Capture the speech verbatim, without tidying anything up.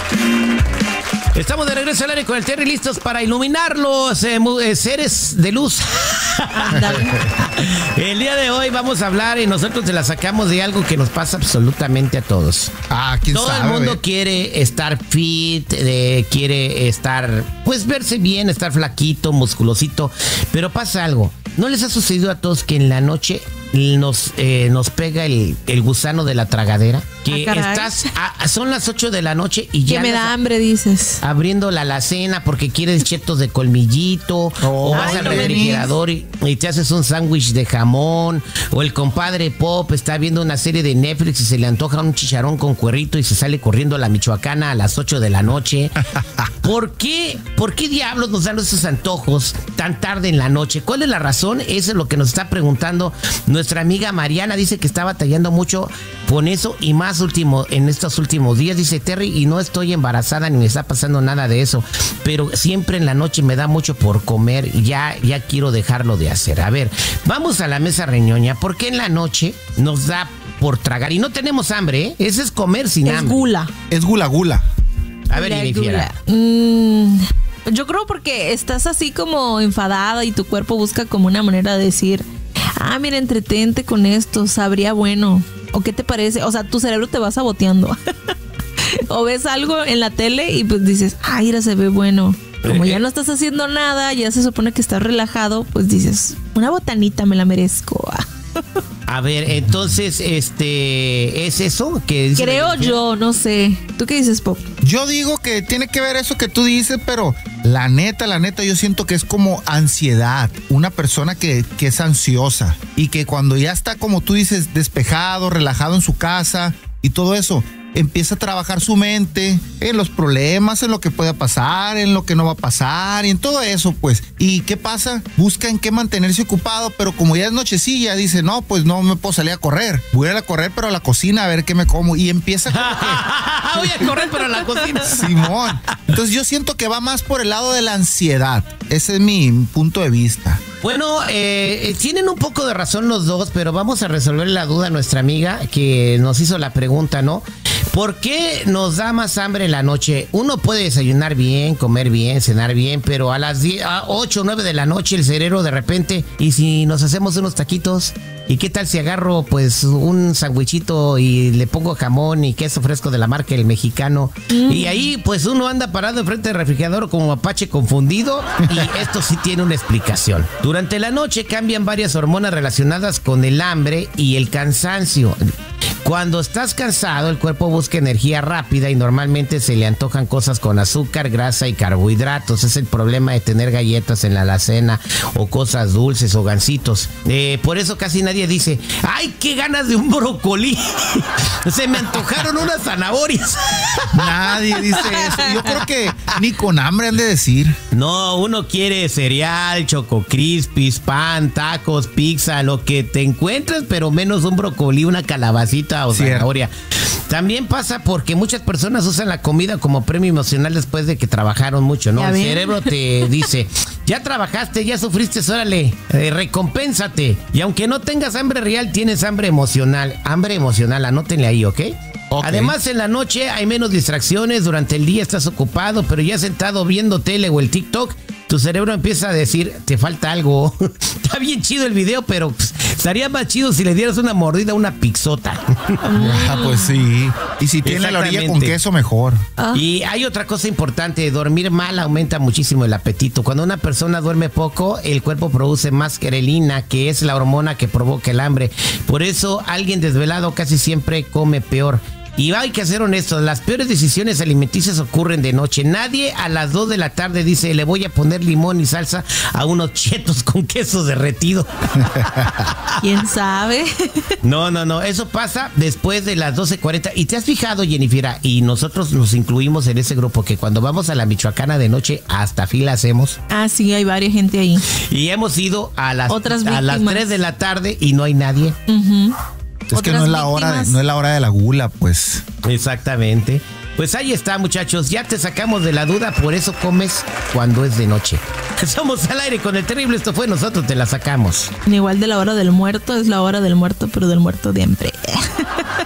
Estamos de regreso al aire con el Terry, listos para iluminar los eh, eh, seres de luz. El día de hoy vamos a hablar y nosotros te la sacamos de algo que nos pasa absolutamente a todos. Ah, ¿quién Todo sabe? el mundo quiere estar fit, eh, quiere estar, pues verse bien, estar flaquito, musculosito, pero pasa algo. ¿No les ha sucedido a todos que en la noche nos, eh, nos pega el, el gusano de la tragadera? Que ah, estás, a, son las ocho de la noche y ya que me da hambre, dices. abriendo la alacena porque quieres chetos de colmillito, oh, o vas ay, al no refrigerador y, y te haces un sándwich de jamón, o el compadre Pop está viendo una serie de Netflix y se le antoja un chicharrón con cuerrito y se sale corriendo a la Michoacana a las ocho de la noche. ¿Por qué? ¿Por qué diablos nos dan esos antojos tan tarde en la noche? ¿Cuál es la razón? Eso es lo que nos está preguntando nuestra amiga Mariana. Dice que está batallando mucho con eso y más último en estos últimos días. Dice Terry, y no estoy embarazada ni me está pasando nada de eso, pero siempre en la noche me da mucho por comer y ya, ya quiero dejarlo de hacer. A ver, vamos a la mesa reñoña. ¿Por qué en la noche nos da por tragar? Y no tenemos hambre, ¿eh? Ese es comer sin es hambre. Gula. Es gula gula. A ver, Jennifer. Mm, yo creo porque estás así como enfadada y tu cuerpo busca como una manera de decir, ah, mira, entretente con esto, sabría bueno. ¿O qué te parece? O sea, tu cerebro te va saboteando. O ves algo en la tele y pues dices, ah, mira, se ve bueno. Como ya no estás haciendo nada, ya se supone que estás relajado, pues dices, una botanita me la merezco. A ver, entonces, este, ¿es eso? Que dice Creo Jennifer? yo, no sé. ¿Tú qué dices, Pop? Yo digo que tiene que ver eso que tú dices, pero la neta, la neta, yo siento que es como ansiedad. Una persona que, que es ansiosa y que cuando ya está, como tú dices, despejado, relajado en su casa y todo eso, empieza a trabajar su mente en los problemas, en lo que pueda pasar, en lo que no va a pasar y en todo eso, pues. ¿Y qué pasa? Busca en qué mantenerse ocupado, pero como ya es nochecilla, dice, no, pues no me puedo salir a correr. Voy a ir a correr, pero a la cocina a ver qué me como. Y empieza como que... Voy a correr, pero a la cocina. Simón. Entonces yo siento que va más por el lado de la ansiedad. Ese es mi punto de vista. Bueno, eh, tienen un poco de razón los dos, pero vamos a resolver la duda a nuestra amiga que nos hizo la pregunta, ¿no? ¿Por qué nos da más hambre en la noche? Uno puede desayunar bien, comer bien, cenar bien, pero a las diez, a ocho o nueve de la noche el cerebro de repente, ¿y si nos hacemos unos taquitos? ¿Y qué tal si agarro pues un sandwichito y le pongo jamón y queso fresco de la marca El Mexicano? Mm. Y ahí pues uno anda parado enfrente del refrigerador como mapache confundido y esto sí tiene una explicación. Durante la noche cambian varias hormonas relacionadas con el hambre y el cansancio. Cuando estás cansado, el cuerpo busca energía rápida y normalmente se le antojan cosas con azúcar, grasa y carbohidratos. Es el problema de tener galletas en la alacena o cosas dulces o gancitos. Eh, por eso casi nadie dice, ¡ay, qué ganas de un brócoli! Se me antojaron unas zanahorias. Nadie dice eso. Yo creo que ni con hambre han de decir. No, uno quiere cereal, Choco Crispies, pan, tacos, pizza, lo que te encuentres, pero menos un brócoli, una calabacita o Cierto. zanahoria. También pasa porque muchas personas usan la comida como premio emocional después de que trabajaron mucho, ¿no? El cerebro te dice, ya trabajaste, ya sufriste, órale, eh, recompénsate. Y aunque no tengas hambre real, tienes hambre emocional. Hambre emocional, anótenle ahí, ¿ok? Okay. Además, en la noche hay menos distracciones, durante el día estás ocupado, pero ya sentado viendo tele o el TikTok, tu cerebro empieza a decir, te falta algo. Está bien chido el video, pero pues, estaría más chido si le dieras una mordida a una pixota. Ah, pues sí. Y si tiene la orilla con queso, mejor. Ah. Y hay otra cosa importante, dormir mal aumenta muchísimo el apetito. Cuando una persona duerme poco, el cuerpo produce más grelina, que es la hormona que provoca el hambre. Por eso, alguien desvelado casi siempre come peor. Y hay que ser honestos, las peores decisiones alimenticias ocurren de noche. Nadie a las dos de la tarde dice, le voy a poner limón y salsa a unos chetos con queso derretido. ¿Quién sabe? No, no, no, eso pasa después de las doce cuarenta. ¿Y te has fijado, Jennifer? Y nosotros nos incluimos en ese grupo, que cuando vamos a la Michoacana de noche, hasta fila hacemos. Ah, sí, hay varias gente ahí. Y hemos ido a las, Otras a las tres de la tarde y no hay nadie. Uh-huh. Es que no es, la hora de, no es la hora de la gula, pues. Exactamente. Pues ahí está, muchachos. Ya te sacamos de la duda, por eso comes cuando es de noche. Somos al aire con el terrible. Esto fue Nosotros Te La Sacamos. Igual de la hora del muerto, es la hora del muerto, pero del muerto de hambre.